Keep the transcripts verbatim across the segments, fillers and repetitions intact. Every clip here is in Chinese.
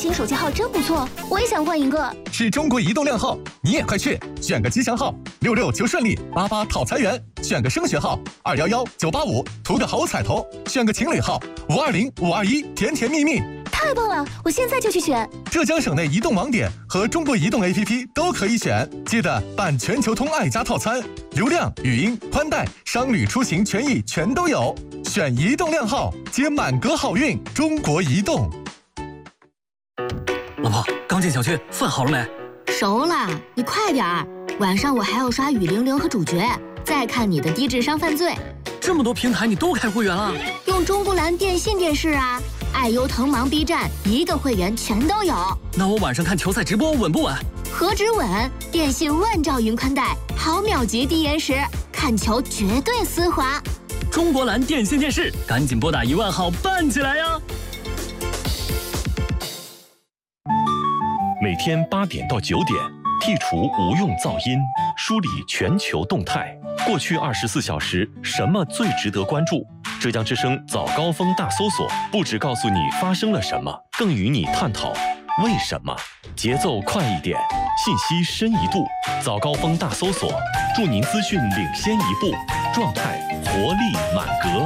新手机号真不错，我也想换一个。 是中国移动靓号，你也快去选个吉祥号，六六求顺利，八八讨财源；选个升学号，二幺幺九八五，图个好彩头；选个情侣号，五二零五二一，甜甜蜜蜜。 太棒了，我现在就去选。 浙江省内移动网点和中国移动 A P P 都可以选，记得办全球通爱家套餐，流量、语音、宽带、商旅出行权益全都有。选移动靓号，接满格好运。中国移动。 老婆，刚进小区，饭好了没？ 熟了，你快点儿。晚上我还要刷雨玲玲和主角，再看你的低智商犯罪。 这么多平台你都开会员了？ 用中国蓝电信电视啊，爱优腾芒 B 站一个会员全都有。 那我晚上看球赛直播稳不稳？ 何止稳，电信万兆云宽带，毫秒级低延时，看球绝对丝滑。 中国蓝电信电视，赶紧拨打一万号办起来呀！ 每天八点到九点，剔除无用噪音，梳理全球动态。过去二十四小时，什么最值得关注？浙江之声早高峰大搜索，不只告诉你发生了什么，更与你探讨为什么。节奏快一点，信息深一度。早高峰大搜索，祝您资讯领先一步，状态活力满格。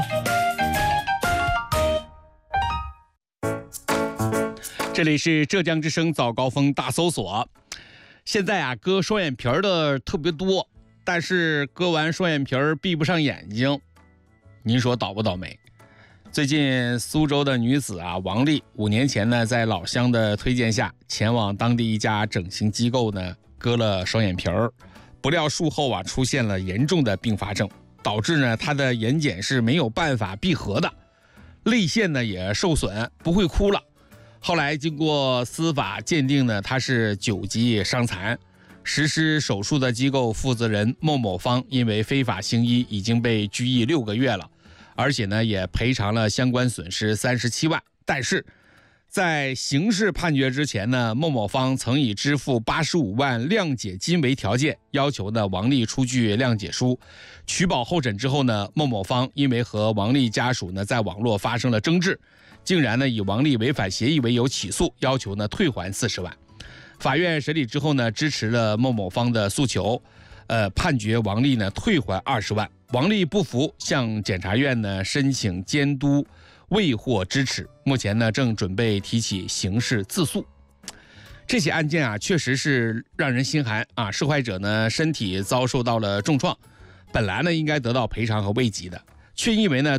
这里是浙江之声早高峰大搜索。现在啊，割双眼皮儿的特别多，但是割完双眼皮儿闭不上眼睛，您说倒不倒霉？最近苏州的女子啊王丽，五年前呢，在老乡的推荐下，前往当地一家整形机构呢割了双眼皮儿，不料术后啊出现了严重的并发症，导致呢她的眼睑是没有办法闭合的，泪腺呢也受损，不会哭了。后来经过司法鉴定呢，他是九级伤残。实施手术的机构负责人孟某芳因为非法行医已经被拘役六个月了，而且呢也赔偿了相关损失三十七万。但是在刑事判决之前呢，孟某芳曾以支付八十五万谅解金为条件，要求呢王丽出具谅解书。取保候审之后呢，孟某芳因为和王丽家属呢在网络发生了争执，竟然呢以王丽违反协议为由起诉，要求呢退还四十万。法院审理之后呢，支持了孟某芳的诉求，呃，判决王丽呢退还二十万。王丽不服，向检察院呢申请监督，未获支持。目前呢正准备提起刑事自诉。这起案件啊，确实是让人心寒啊！受害者呢身体遭受到了重创，本来呢应该得到赔偿和慰藉的，却因为呢